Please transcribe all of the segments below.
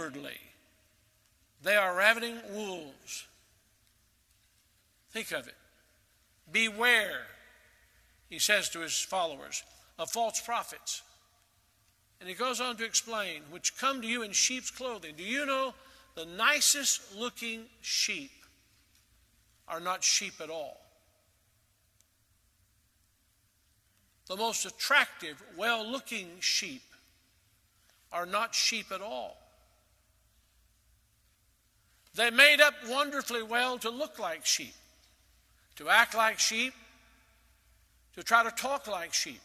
inwardly they are ravening wolves. Think of it. Beware, he says to his followers, of false prophets. And he goes on to explain, which come to you in sheep's clothing. Do you know the nicest looking sheep are not sheep at all? The most attractive, well-looking sheep are not sheep at all. They're made up wonderfully well to look like sheep, to act like sheep, to try to talk like sheep.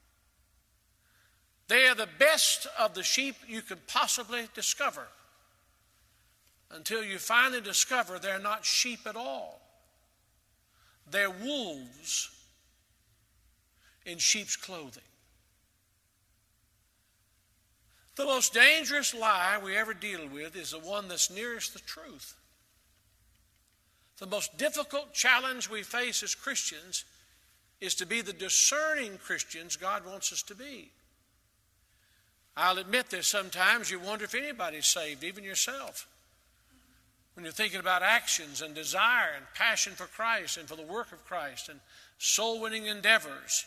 They are the best of the sheep you could possibly discover until you finally discover they're not sheep at all. They're wolves in sheep's clothing. The most dangerous lie we ever deal with is the one that's nearest the truth. The most difficult challenge we face as Christians is to be the discerning Christians God wants us to be. I'll admit there's sometimes you wonder if anybody's saved, even yourself. When you're thinking about actions and desire and passion for Christ and for the work of Christ and soul-winning endeavors.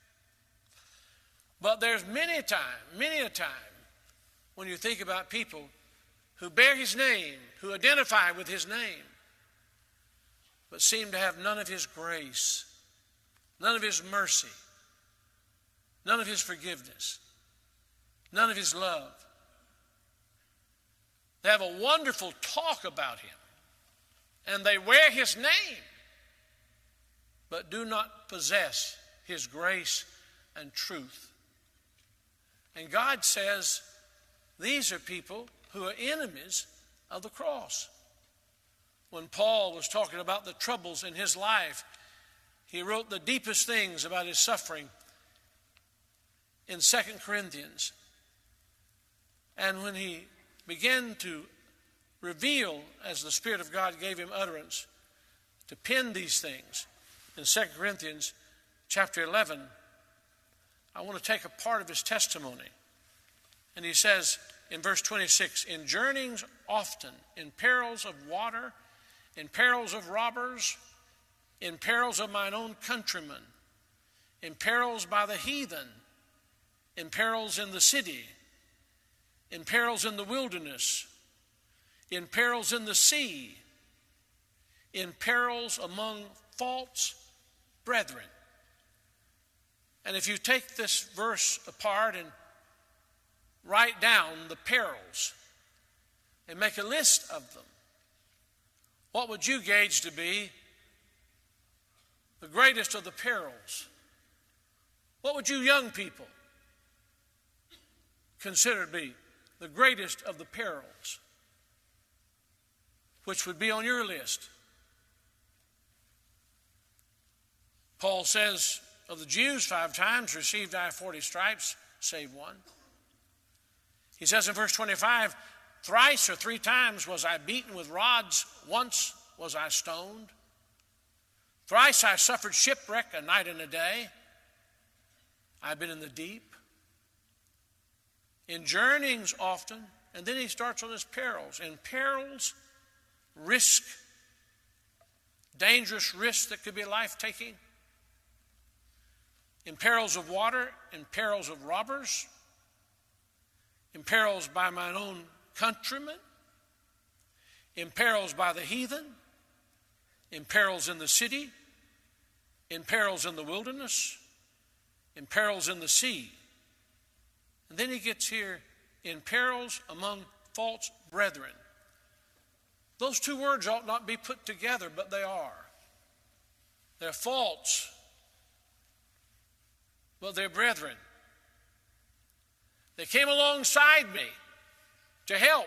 But there's many a time, when you think about people who bear his name, who identify with his name, but seem to have none of his grace, none of his mercy, none of his forgiveness, none of his love. They have a wonderful talk about him, and they wear his name, but do not possess his grace and truth. And God says, these are people who are enemies of the cross. When Paul was talking about the troubles in his life, he wrote the deepest things about his suffering in 2 Corinthians. And when he began to reveal, as the Spirit of God gave him utterance, to pen these things in 2 Corinthians chapter 11, I want to take a part of his testimony. And he says in verse 26, in journeyings often, in perils of water, in perils of robbers, in perils of mine own countrymen, in perils by the heathen, in perils in the city, in perils in the wilderness, in perils in the sea, in perils among false brethren. And if you take this verse apart and write down the perils and make a list of them, what would you gauge to be the greatest of the perils? What would you young people consider to be the greatest of the perils? Which would be on your list? Paul says of the Jews 5 times, received I 40 stripes, save one. He says in verse 25, thrice or 3 times was I beaten with rods, once was I stoned. Thrice I suffered shipwreck, a night and a day. I've been in the deep. In journeyings often, and then he starts on his perils. In perils, risk, dangerous risk that could be life-taking. In perils of water, in perils of robbers, in perils by mine own countrymen, in perils by the heathen, in perils in the city, in perils in the wilderness, in perils in the sea. And then he gets here, in perils among false brethren. Those 2 words ought not be put together, but they are. They're false, but they're brethren. They came alongside me to help.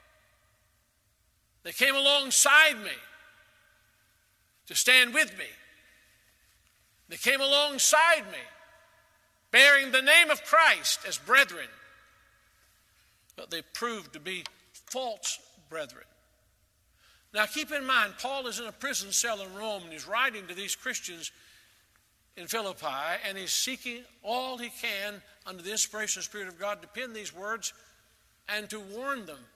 They came alongside me to stand with me. They came alongside me, bearing the name of Christ as brethren. But they proved to be false brethren. Now keep in mind, Paul is in a prison cell in Rome, and he's writing to these Christians in Philippi, and he's seeking all he can under the inspiration of the Spirit of God to pen these words and to warn them